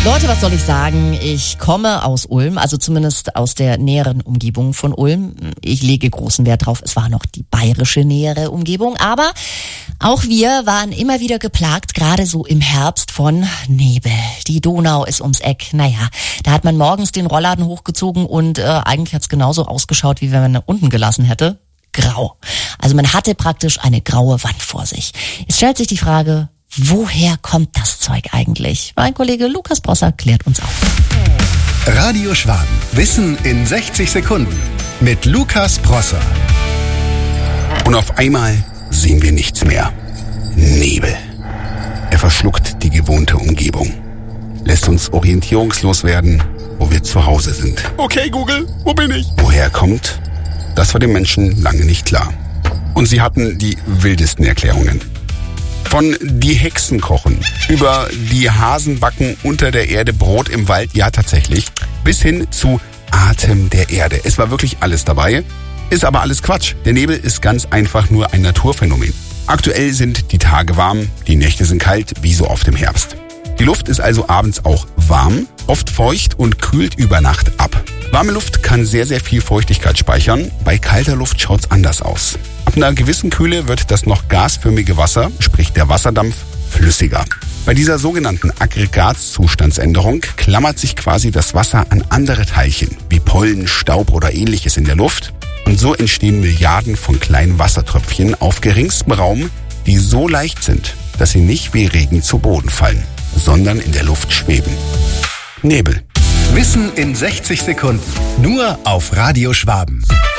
Leute, was soll ich sagen? Ich komme aus Ulm, also zumindest aus der näheren Umgebung von Ulm. Ich lege großen Wert drauf, es war noch die bayerische nähere Umgebung. Aber auch wir waren immer wieder geplagt, gerade so im Herbst, von Nebel. Die Donau ist ums Eck. Naja, da hat man morgens den Rollladen hochgezogen und eigentlich hat's genauso ausgeschaut, wie wenn man ihn unten gelassen hätte. Grau. Also man hatte praktisch eine graue Wand vor sich. Jetzt stellt sich die Frage, woher kommt das Zeug eigentlich? Mein Kollege Lukas Prosser klärt uns auf. Radio Schwaben. Wissen in 60 Sekunden. Mit Lukas Prosser. Und auf einmal sehen wir nichts mehr. Nebel. Er verschluckt die gewohnte Umgebung. Lässt uns orientierungslos werden, wo wir zu Hause sind. Okay, Google, wo bin ich? Woher er kommt, das war den Menschen lange nicht klar. Und sie hatten die wildesten Erklärungen. Von die Hexen kochen, über die Hasen backen unter der Erde Brot im Wald, ja tatsächlich, bis hin zu Atem der Erde. Es war wirklich alles dabei, ist aber alles Quatsch. Der Nebel ist ganz einfach nur ein Naturphänomen. Aktuell sind die Tage warm, die Nächte sind kalt, wie so oft im Herbst. Die Luft ist also abends auch warm, oft feucht und kühlt über Nacht ab. Warme Luft kann sehr, sehr viel Feuchtigkeit speichern. Bei kalter Luft schaut's anders aus. Ab einer gewissen Kühle wird das noch gasförmige Wasser, sprich der Wasserdampf, flüssiger. Bei dieser sogenannten Aggregatzustandsänderung klammert sich quasi das Wasser an andere Teilchen, wie Pollen, Staub oder ähnliches in der Luft. Und so entstehen Milliarden von kleinen Wassertröpfchen auf geringstem Raum, die so leicht sind, dass sie nicht wie Regen zu Boden fallen, sondern in der Luft schweben. Nebel. Wissen in 60 Sekunden. Nur auf Radio Schwaben.